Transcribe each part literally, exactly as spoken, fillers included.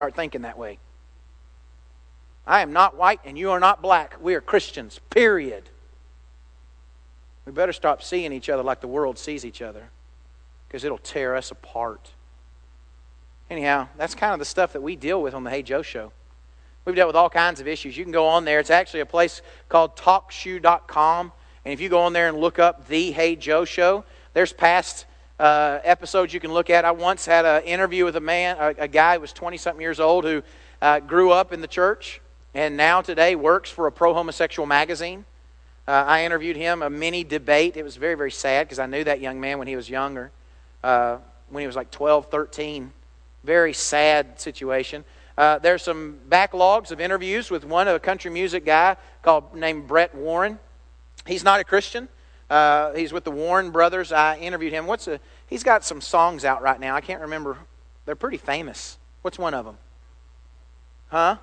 start thinking that way. I am not white and you are not black. We are Christians, period. We better stop seeing each other like the world sees each other, because it'll tear us apart. Anyhow, that's kind of the stuff that we deal with on the Hey Joe Show. We've dealt with all kinds of issues. You can go on there. It's actually a place called talk shoe dot com. And if you go on there and look up The Hey Joe Show, there's past uh, episodes you can look at. I once had an interview with a man, a, a guy who was twenty-something years old who uh, grew up in the church and now today works for a pro-homosexual magazine. Uh, I interviewed him, a mini debate. It was very, very sad because I knew that young man when he was younger, uh, when he was like twelve, thirteen. Very sad situation. Uh, there's some backlogs of interviews with one, a country music guy called named Brett Warren. He's not a Christian. Uh, he's with the Warren Brothers. I interviewed him. What's a? He's got some songs out right now. I can't remember. They're pretty famous. What's one of them? Huh?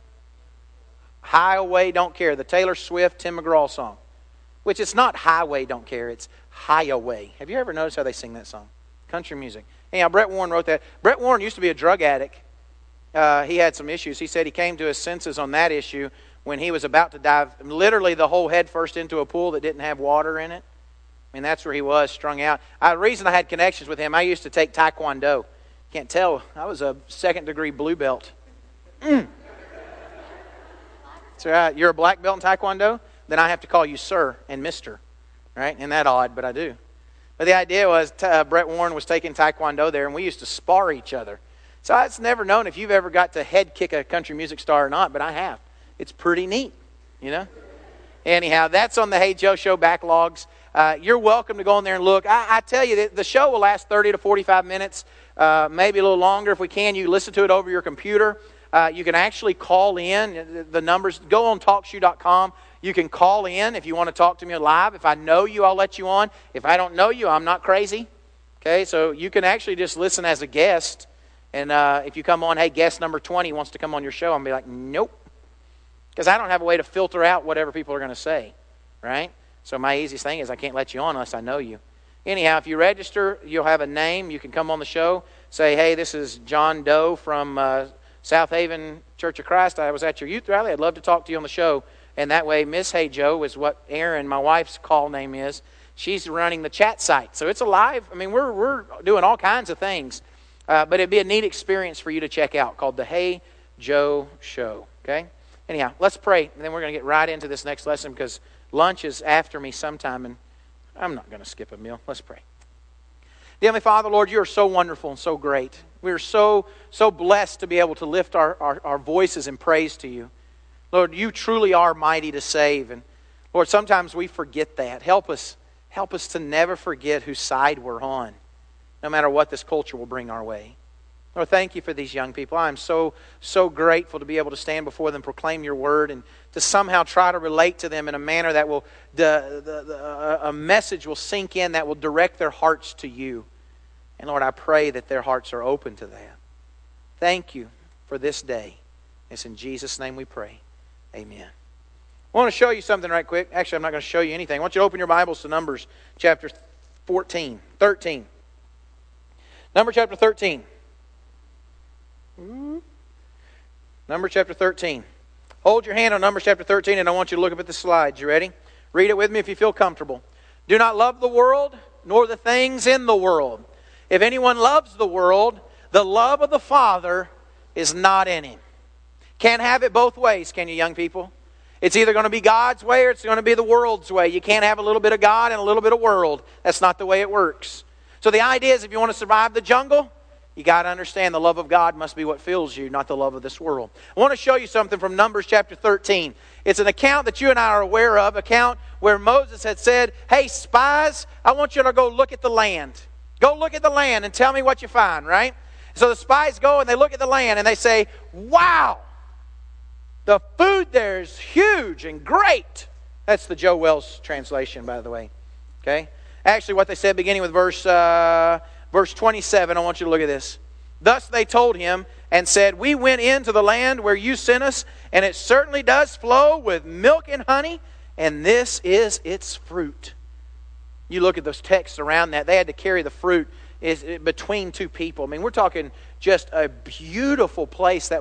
Highway Don't Care. The Taylor Swift, Tim McGraw song. Which it's not Highway Don't Care. It's Highway. Have you ever noticed how they sing that song? Country music. Anyhow, Brett Warren wrote that. Brett Warren used to be a drug addict. Uh, he had some issues. He said he came to his senses on that issue when he was about to dive literally the whole head first into a pool that didn't have water in it. I mean, that's where he was, strung out. I, the reason I had connections with him, I used to take Taekwondo. Can't tell. I was a second degree blue belt. Mm. That's right. You're a black belt in Taekwondo? Then I have to call you sir and mister. Right? Isn't that odd? But I do. But the idea was uh, Brett Warren was taking Taekwondo there, and we used to spar each other. So it's never known if you've ever got to head kick a country music star or not, but I have. It's pretty neat, you know. Anyhow, that's on the Hey Joe Show backlogs. Uh, you're welcome to go in there and look. I, I tell you, that the show will last thirty to forty-five minutes, uh, maybe a little longer if we can. You listen to it over your computer. Uh, you can actually call in. The numbers, go on talk shoe dot com. You can call in if you want to talk to me live. If I know you, I'll let you on. If I don't know you, I'm not crazy. Okay, so you can actually just listen as a guest. And uh, if you come on, hey, guest number twenty wants to come on your show, I'm going to be like, nope. Because I don't have a way to filter out whatever people are going to say, right? So my easiest thing is I can't let you on unless I know you. Anyhow, if you register, you'll have a name. You can come on the show, say, hey, this is John Doe from uh, South Haven Church of Christ. I was at your youth rally. I'd love to talk to you on the show. And that way, Miss Hey Joe is what Erin, my wife's call name is. She's running the chat site. So it's alive. I mean, we're we're doing all kinds of things. Uh, but it'd be a neat experience for you to check out called the Hey Joe Show. Okay? Anyhow, let's pray. And then we're going to get right into this next lesson because lunch is after me sometime. And I'm not going to skip a meal. Let's pray. Dear Heavenly Father, Lord, you are so wonderful and so great. We are so, so blessed to be able to lift our, our, our voices in praise to you. Lord, you truly are mighty to save. And Lord, sometimes we forget that. Help us, help us to never forget whose side we're on, no matter what this culture will bring our way. Lord, thank you for these young people. I'm so, so grateful to be able to stand before them, proclaim your word, and to somehow try to relate to them in a manner that will, the, the, the, a message will sink in that will direct their hearts to you. And Lord, I pray that their hearts are open to that. Thank you for this day. It's in Jesus' name we pray. Amen. I want to show you something right quick. Actually, I'm not going to show you anything. I want you to open your Bibles to Numbers chapter fourteen, thirteen. Numbers chapter thirteen. Numbers chapter thirteen. Hold your hand on Numbers chapter thirteen, and I want you to look up at the slides. You ready? Read it with me if you feel comfortable. Do not love the world, nor the things in the world. If anyone loves the world, the love of the Father is not in him. Can't have it both ways, can you, young people? It's either going to be God's way or it's going to be the world's way. You can't have a little bit of God and a little bit of world. That's not the way it works. So the idea is if you want to survive the jungle, you got to understand the love of God must be what fills you, not the love of this world. I want to show you something from Numbers chapter thirteen. It's an account that you and I are aware of, account where Moses had said, hey, spies, I want you to go look at the land. Go look at the land and tell me what you find, right? So the spies go and they look at the land and they say, wow, the food there is huge and great. That's the Joe Wells translation, by the way. Okay? Actually, what they said beginning with verse uh, verse twenty-seven, I want you to look at this. Thus they told him and said, we went into the land where you sent us, and it certainly does flow with milk and honey, and this is its fruit. You look at those texts around that. They had to carry the fruit is between two people. I mean, we're talking just a beautiful place that